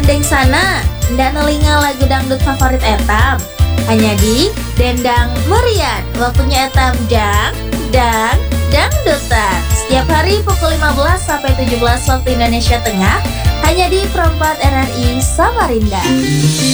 Gandeng sana, ndak nelinga lagu dangdut favorit etam. Hanya di Dendang Merian, waktunya etam dangdutan. Setiap hari pukul 15 sampai 17 waktu Indonesia Tengah, hanya di Perempat RRI Samarinda.